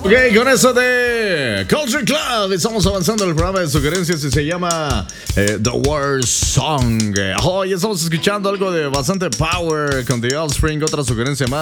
Ok, con eso de Culture Club estamos avanzando en el programa de sugerencias y se llama The Worst Song. Hoy estamos escuchando algo de bastante power con The Offspring, otra sugerencia más.